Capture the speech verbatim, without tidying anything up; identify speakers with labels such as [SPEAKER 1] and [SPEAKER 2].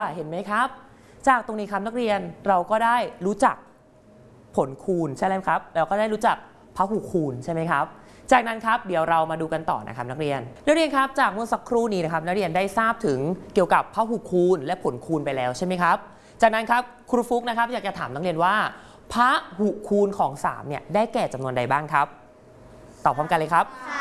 [SPEAKER 1] เห็นไหมครับจากตรงนี้ครับนักเรียนเราก็ได้รู้จักผลคูณใช่ไหมครับเราก็ได้รู้จักพหุคูณใช่ไหมครับจากนั้นครับเดี๋ยวเรามาดูกันต่อนะครับนักเรียนนักเรียนครับจากเมื่อสักครู่นี้นะครับนักเรียนได้ทราบถึงเกี่ยวกับพหุคูณและผลคูณไปแล้วใช่ไหมครับจากนั้นครับครูฟุกนะครับอยากจะถามนักเรียนว่าพหุคูณของสามเนี่ยได้แก่จำนวนใดบ้างครับตอบพร้อมกันเลยครับ